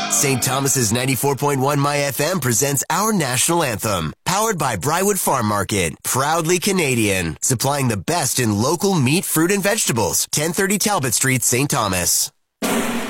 St. Thomas's 94.1 My FM presents our national anthem. Powered by Brywood Farm Market. Proudly Canadian. Supplying the best in local meat, fruit, and vegetables. 1030 Talbot Street, St. Thomas.